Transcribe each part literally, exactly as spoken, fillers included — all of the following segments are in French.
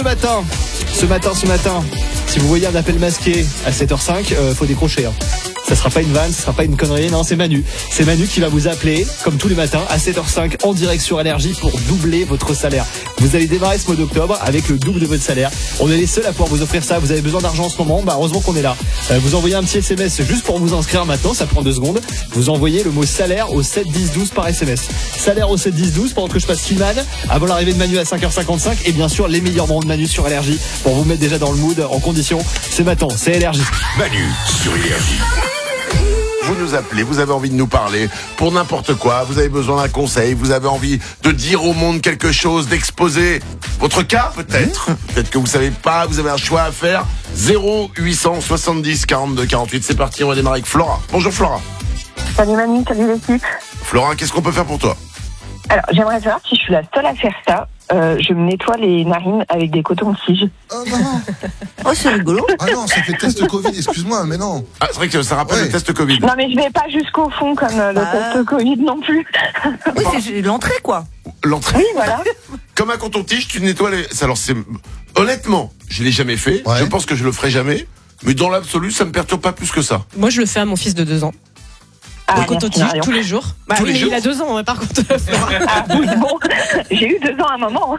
Ce matin, ce matin, ce matin, si vous voyez un appel masqué à sept heures cinq, euh, faut décrocher. Hein. Ça sera pas une vanne, ça sera pas une connerie, non, c'est Manu. C'est Manu qui va vous appeler, comme tous les matins, à sept heures cinq, en direct sur Énergie pour doubler votre salaire. Vous allez démarrer ce mois d'octobre avec le double de votre salaire. On est les seuls à pouvoir vous offrir ça. Vous avez besoin d'argent en ce moment, bah heureusement qu'on est là. Euh, vous envoyez un petit S M S juste pour vous inscrire maintenant, ça prend deux secondes. Vous envoyez le mot salaire au sept dix douze par S M S. Salaire au sept dix douze pendant que je passe Slimane, avant l'arrivée de Manu à cinq heures cinquante-cinq, et bien sûr les meilleurs moments de Manu sur Énergie pour vous mettre déjà dans le mood, en condition. C'est maintenant, c'est Énergie. Manu sur Énergie. Vous nous appelez, vous avez envie de nous parler pour n'importe quoi, vous avez besoin d'un conseil, vous avez envie de dire au monde quelque chose, d'exposer votre cas peut-être. Mmh. Peut-être que vous savez pas, vous avez un choix à faire. zéro huit cent soixante-dix quarante-deux quarante-huit, c'est parti, on va démarrer avec Flora. Bonjour Flora. Salut Manu, salut l'équipe. Flora, qu'est-ce qu'on peut faire pour toi? Alors, j'aimerais savoir si je suis la seule à faire ça. Euh, je me nettoie les narines avec des cotons-tiges. Oh non. Oh, c'est rigolo. Ah non, ça fait test Covid, excuse-moi, mais non. Ah, c'est vrai que ça rappelle Ouais. le test Covid. Non, mais je vais pas jusqu'au fond comme euh, le Ah. test Covid non plus. Oui, c'est l'entrée, quoi. L'entrée. Oui, voilà. Comme un coton-tige, tu nettoies les... Alors c'est... Honnêtement, je l'ai jamais fait, Ouais. je pense que je le ferai jamais, mais dans l'absolu, ça me perturbe pas plus que ça. Moi, je le fais à mon fils de deux ans. Ah, Le merci, coton-tige Marion. tous les jours. Bah, Tous oui, les mais jours il a deux ans, hein, par contre. Ah, oui, bon, j'ai eu deux ans à un moment.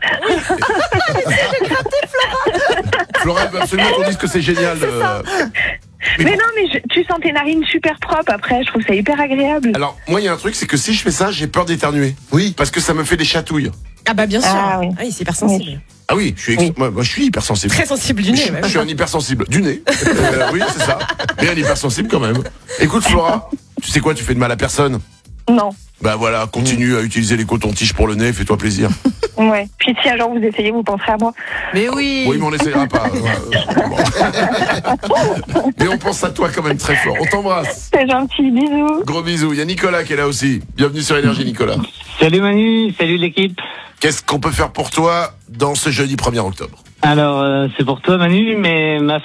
Flora, il veut absolument qu'on dise que c'est génial. euh, Mais Mais bon. non, mais je- tu sens tes narines super propres après. Je trouve ça hyper agréable. Alors, moi, il y a un truc, c'est que si je fais ça, j'ai peur d'éternuer. Oui. Parce que ça me fait des chatouilles. Ah bah bien sûr. Ah, oui. Ah, il est hyper sensible. Ah oui, je suis, ex- Oui. moi, moi, je suis hypersensible. Très sensible du nez. Je, ouais. je suis un hypersensible. Du nez. Euh, oui, c'est ça. Mais un hypersensible quand même. Écoute, Flora, tu sais quoi, tu fais de mal à personne. Non. Bah voilà, continue à utiliser les cotons-tiges pour le nez, fais-toi plaisir. Ouais. Puis si un jour vous essayez, vous penserez à moi. Mais oui. Oui, mais on n'essayera pas. euh, bon. Mais on pense à toi quand même très fort. On t'embrasse. C'est gentil, bisous. Gros bisous. Il y a Nicolas qui est là aussi. Bienvenue sur Énergie, Nicolas. Salut Manu, salut l'équipe. Qu'est-ce qu'on peut faire pour toi dans ce jeudi premier octobre? Alors, euh, c'est pour toi Manu, mais ma